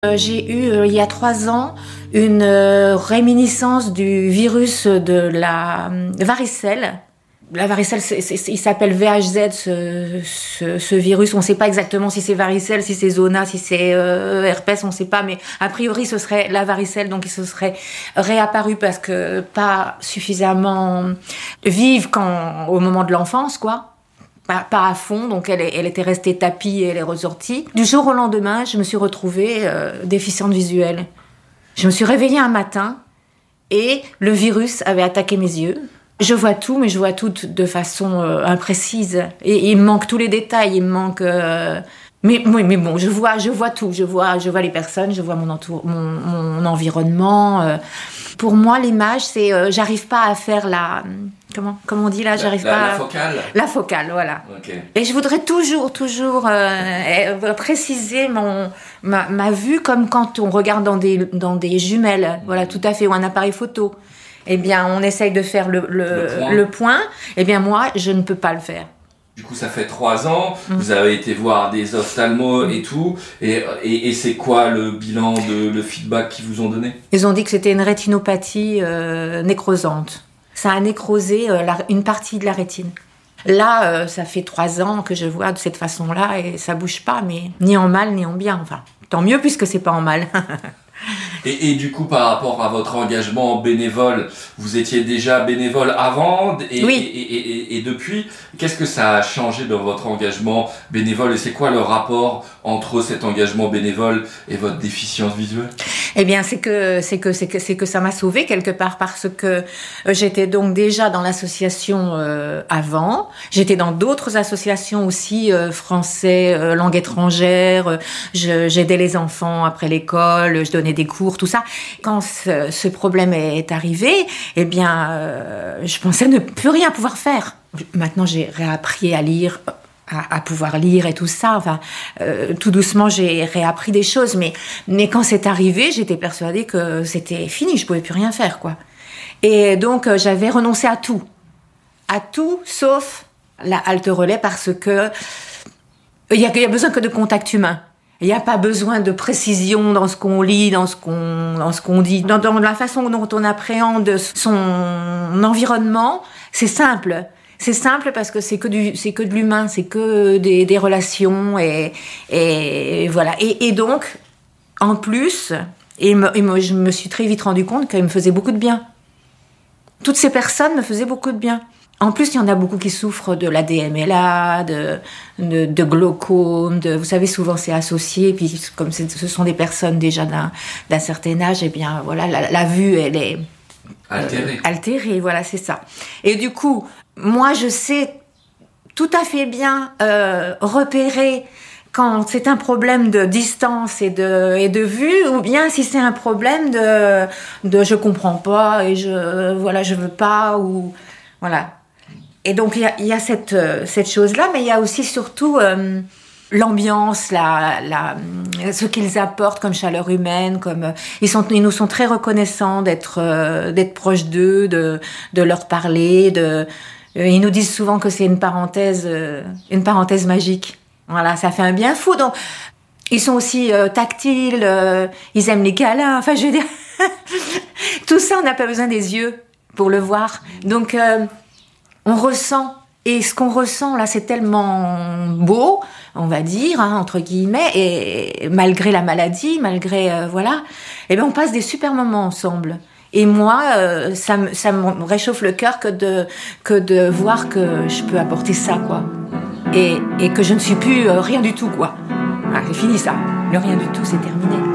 J'ai eu, il y a 3 ans, une réminiscence du virus de la varicelle. La varicelle, il s'appelle VHZ, ce virus. On ne sait pas exactement si c'est varicelle, si c'est zona, si c'est herpès, on ne sait pas. Mais a priori, ce serait la varicelle, donc il se serait réapparu parce que pas suffisamment vive au moment de l'enfance, quoi. Pas à fond, donc elle était restée tapie et elle est ressortie. Du jour au lendemain, je me suis retrouvée déficiente visuelle. Je me suis réveillée un matin et le virus avait attaqué mes yeux. Je vois tout, mais je vois tout de façon imprécise. Et il me manque tous les détails, il me manque... Mais bon, je vois tout. Je vois les personnes, je vois mon environnement. Pour moi, l'image, c'est... j'arrive pas à faire la... Comment on dit là, j'arrive pas... La focale. La focale, voilà. Okay. Et je voudrais toujours préciser ma vue comme quand on regarde dans des jumelles. Voilà, tout à fait, ou un appareil photo. Eh bien, on essaye de faire le point. Eh bien, moi, je ne peux pas le faire. Du coup, ça fait 3 ans, vous avez été voir des ophtalmos et tout, et c'est quoi le bilan, le feedback qu'ils vous ont donné ? Ils ont dit que c'était une rétinopathie nécrosante. Ça a nécrosé une partie de la rétine. Là, ça fait 3 ans que je vois de cette façon-là, et ça bouge pas, mais ni en mal, ni en bien. Enfin, tant mieux puisque c'est pas en mal. Et du coup, par rapport à votre engagement bénévole, vous étiez déjà bénévole avant Oui. Et depuis, qu'est-ce que ça a changé dans votre engagement bénévole et c'est quoi le rapport entre cet engagement bénévole et votre déficience visuelle ? Eh bien, c'est que ça m'a sauvée quelque part parce que j'étais donc déjà dans l'association avant. J'étais dans d'autres associations aussi, français, langue étrangère. J'aidais les enfants après l'école, je donnais des cours, tout ça. Quand ce problème est arrivé, eh bien, je pensais ne plus rien pouvoir faire. Maintenant, j'ai réappris à lire, à pouvoir lire et tout ça. Enfin, tout doucement, j'ai réappris des choses. Mais quand c'est arrivé, j'étais persuadée que c'était fini. Je pouvais plus rien faire, quoi. Et donc, j'avais renoncé à tout sauf la halte relais parce que il y a besoin que de contact humain. Il n'y a pas besoin de précision dans ce qu'on lit, dans ce qu'on dit, dans la façon dont on appréhende son environnement. C'est simple. C'est simple parce que c'est que de l'humain, c'est que des relations et voilà. Et donc, en plus, je me suis très vite rendu compte qu'elles me faisaient beaucoup de bien. Toutes ces personnes me faisaient beaucoup de bien. En plus, il y en a beaucoup qui souffrent de l'ADMLA, de glaucome, vous savez, souvent c'est associé, puis comme ce sont des personnes déjà d'un certain âge, eh bien, voilà, la vue, elle est altérée, voilà, c'est ça. Et du coup, moi, je sais tout à fait bien repérer quand c'est un problème de distance et de vue, ou bien si c'est un problème de je comprends pas et je veux pas, ou voilà. Et donc il y a cette chose-là, mais il y a aussi surtout l'ambiance, ce qu'ils apportent comme chaleur humaine, comme ils nous sont très reconnaissants d'être proches d'eux, de leur parler, ils nous disent souvent que c'est une parenthèse magique. Voilà, ça fait un bien fou. Donc ils sont aussi tactiles, ils aiment les câlins. Enfin, je veux dire, tout ça, on n'a pas besoin des yeux pour le voir. Donc on ressent, et ce qu'on ressent là, c'est tellement beau, on va dire, entre guillemets, et malgré la maladie, voilà, et bien on passe des super moments ensemble. Et moi, ça me réchauffe le cœur que de voir que je peux apporter ça, quoi, et que je ne suis plus rien du tout, quoi. Ah, c'est fini ça, le rien du tout, c'est terminé.